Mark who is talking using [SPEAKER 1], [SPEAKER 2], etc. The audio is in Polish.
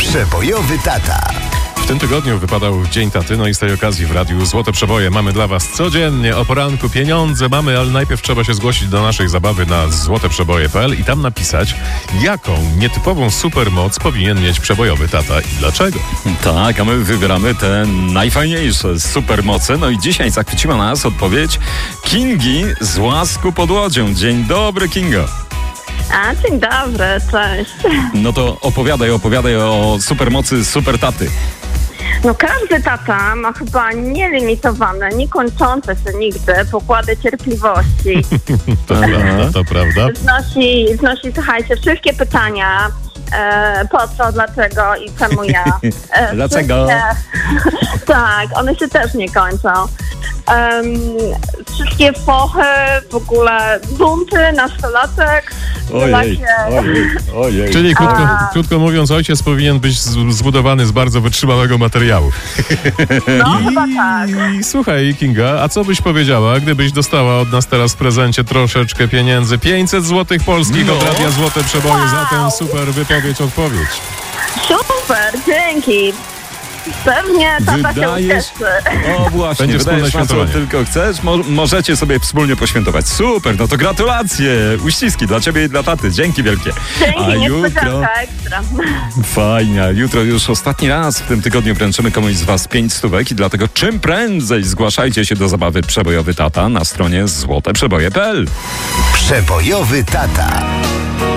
[SPEAKER 1] Przebojowy tata.
[SPEAKER 2] W tym tygodniu wypadał Dzień Taty, no i z tej okazji w radiu Złote Przeboje mamy dla was codziennie o poranku. Pieniądze mamy, ale najpierw trzeba się zgłosić do naszej zabawy na złoteprzeboje.pl i tam napisać, jaką nietypową supermoc powinien mieć przebojowy tata i dlaczego.
[SPEAKER 3] Tak, a my wybieramy te najfajniejsze supermoce. No i dzisiaj zachwyciła nas odpowiedź Kingi z Łasku pod Łodzią. Dzień dobry, Kingo.
[SPEAKER 4] Dzień dobry, cześć.
[SPEAKER 3] No to opowiadaj o supermocy super taty.
[SPEAKER 4] No każdy tata ma chyba nielimitowane, niekończące się nigdy pokłady cierpliwości.
[SPEAKER 2] To prawda.
[SPEAKER 4] Znosi, słuchajcie, wszystkie pytania, po co, dlaczego i czemu ja.
[SPEAKER 3] Dlaczego?
[SPEAKER 4] Tak, one się też nie kończą. Wszystkie fochy, w ogóle bunty, nastolatek.
[SPEAKER 3] Ojej.
[SPEAKER 2] Czyli krótko mówiąc, ojciec powinien być zbudowany z bardzo wytrzymałego materiału.
[SPEAKER 4] No chyba tak.
[SPEAKER 2] I słuchaj, Kinga, a co byś powiedziała, gdybyś dostała od nas teraz w prezencie troszeczkę pieniędzy? 500 złotych polskich od Radia Złote Przeboje za tę super odpowiedź.
[SPEAKER 4] Super, dzięki. Pewnie tata się ucieszy.
[SPEAKER 3] O właśnie,
[SPEAKER 2] będzie wspólne
[SPEAKER 3] wydajesz na co
[SPEAKER 2] świętowanie.
[SPEAKER 3] tylko chcesz. Możecie sobie wspólnie poświętować. Super, no to gratulacje. Uściski dla ciebie i dla taty. Dzięki wielkie.
[SPEAKER 4] Dzięki, niespodzianka ekstra.
[SPEAKER 3] Fajnie. Jutro już ostatni raz w tym tygodniu wręczymy komuś z was 5 stówek i dlatego czym prędzej zgłaszajcie się do zabawy Przebojowy Tata na stronie złoteprzeboje.pl.
[SPEAKER 1] Przebojowy tata.